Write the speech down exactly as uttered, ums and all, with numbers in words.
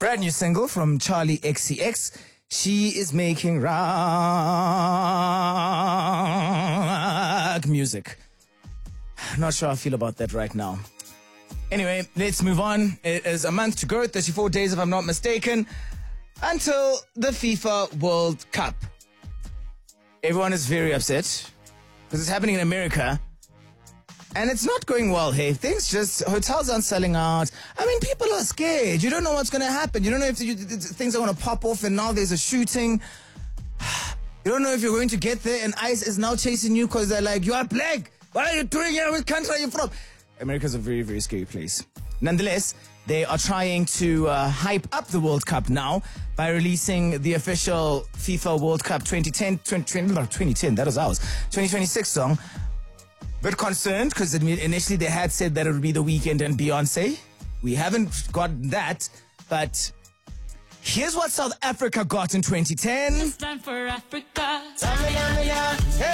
Brand new single from Charlie X C X. She is making rock music. Not sure how I feel about that right now. Anyway, let's move on. It is a month to go, thirty-four days if I'm not mistaken, until the FIFA World Cup. Everyone is very upset because it's happening in America. And it's not going well, hey. Things just, hotels aren't selling out. I mean, people are scared. You don't know what's going to happen. You don't know if you, things are going to pop off and now there's a shooting. You don't know if you're going to get there and ICE is now chasing you because they're like, you are black. What are you doing here? Which country are you from? America's a very, very scary place. Nonetheless, they are trying to uh, hype up the World Cup now by releasing the official FIFA World Cup twenty ten, twenty, twenty ten, that was ours, twenty twenty-six song. Bit concerned because initially they had said that it would be The Weeknd and Beyonce. We haven't gotten that, but here's what South Africa got in twenty ten. It's time for Africa. Hey,